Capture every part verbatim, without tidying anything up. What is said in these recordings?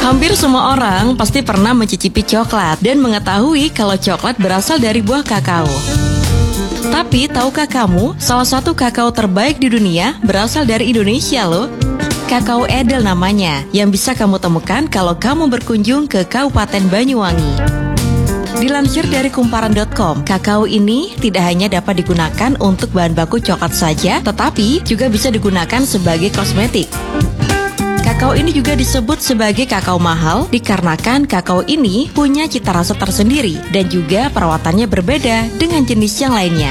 Hampir semua orang pasti pernah mencicipi coklat dan mengetahui kalau coklat berasal dari buah kakao. Tapi tahukah kamu, salah satu kakao terbaik di dunia berasal dari Indonesia loh. Kakao Edel namanya, yang bisa kamu temukan kalau kamu berkunjung ke Kabupaten Banyuwangi. Dilansir dari kumparan dot com, kakao ini tidak hanya dapat digunakan untuk bahan baku coklat saja, tetapi juga bisa digunakan sebagai kosmetik. Kakao ini juga disebut sebagai kakao mahal dikarenakan kakao ini punya cita rasa tersendiri dan juga perawatannya berbeda dengan jenis yang lainnya.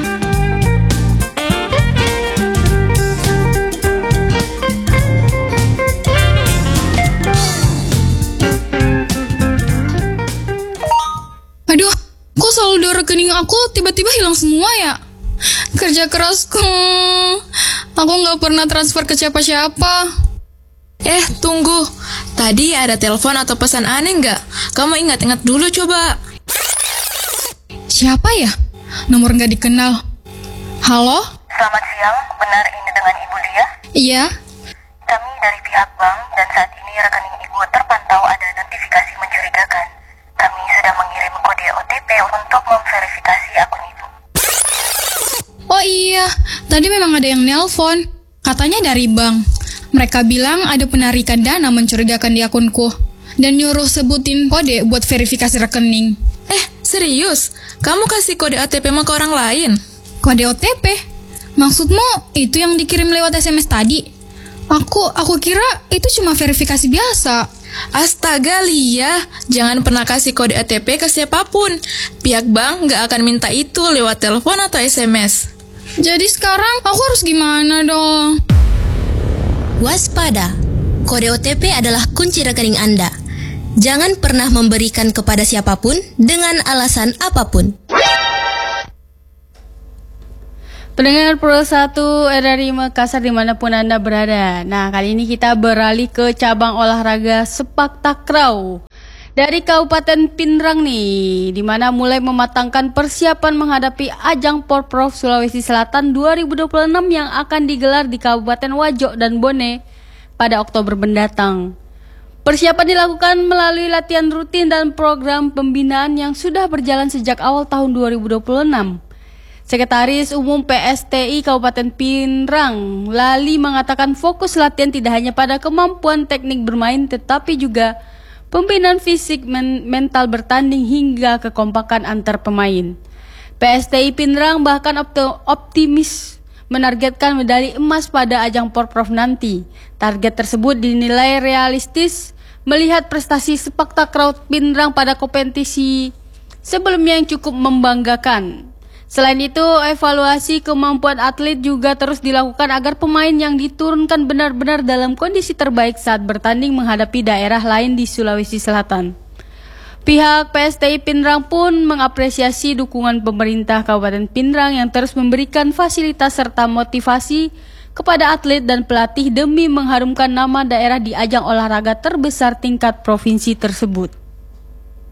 Aduh, kok saldo rekening aku tiba-tiba hilang semua ya? Kerja kerasku, aku nggak pernah transfer ke siapa-siapa. Eh, tunggu. Tadi ada telepon atau pesan aneh nggak? Kamu ingat-ingat dulu coba. Siapa ya? Nomor nggak dikenal. Halo? Selamat siang, benar ini dengan Ibu Lia? Iya. Kami dari pihak bank dan saat ini rekening Ibu terpantau ada notifikasi mencurigakan. Kami sedang mengirim kode O T P untuk memverifikasi akun Ibu. Oh iya, tadi memang ada yang nelpon. Katanya dari bank. Mereka bilang ada penarikan dana mencurigakan di akunku dan nyuruh sebutin kode buat verifikasi rekening. Eh, serius? Kamu kasih kode O T P mah ke orang lain? Kode O T P? Maksudmu itu yang dikirim lewat S M S tadi? Aku aku kira itu cuma verifikasi biasa. Astaga, Lia, jangan pernah kasih kode O T P ke siapapun. Pihak bank nggak akan minta itu lewat telepon atau S M S. Jadi sekarang aku harus gimana dong? Waspada, kode O T P adalah kunci rekening Anda. Jangan pernah memberikan kepada siapapun dengan alasan apapun. Pendengar Pro satu R R I Makassar dimanapun Anda berada. Nah, kali ini kita beralih ke cabang olahraga sepak takraw dari Kabupaten Pinrang nih, di mana mulai mematangkan persiapan menghadapi ajang Porprov Sulawesi Selatan dua ribu dua puluh enam yang akan digelar di Kabupaten Wajo dan Bone pada Oktober mendatang. Persiapan dilakukan melalui latihan rutin dan program pembinaan yang sudah berjalan sejak awal tahun dua ribu dua puluh enam. Sekretaris Umum P S T I Kabupaten Pinrang, Lali, mengatakan fokus latihan tidak hanya pada kemampuan teknik bermain tetapi juga pembinaan fisik, men- mental bertanding hingga kekompakan antar pemain. P S T I Pinrang bahkan opto- optimis menargetkan medali emas pada ajang Porprov nanti. Target tersebut dinilai realistis melihat prestasi sepak takraw Pinrang pada kompetisi sebelumnya yang cukup membanggakan. Selain itu, evaluasi kemampuan atlet juga terus dilakukan agar pemain yang diturunkan benar-benar dalam kondisi terbaik saat bertanding menghadapi daerah lain di Sulawesi Selatan. Pihak P S T I Pinrang pun mengapresiasi dukungan pemerintah Kabupaten Pinrang yang terus memberikan fasilitas serta motivasi kepada atlet dan pelatih demi mengharumkan nama daerah di ajang olahraga terbesar tingkat provinsi tersebut.